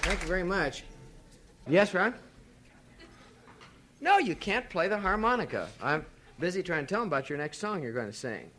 Thank you very much. Yes, Ron? No, you can't play the harmonica. I'm busy trying to tell him about your next song you're going to sing.